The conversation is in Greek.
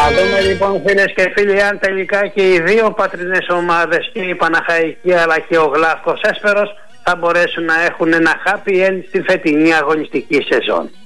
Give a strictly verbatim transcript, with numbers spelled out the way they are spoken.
Να δούμε λοιπόν, φίλες και φίλοι, αν τελικά και οι δύο πατρινές ομάδες, και η Παναχαϊκή αλλά και ο Γλαύκος Έσπερος, θα μπορέσουν να έχουν ένα happy end στη φετινή αγωνιστική σεζόν.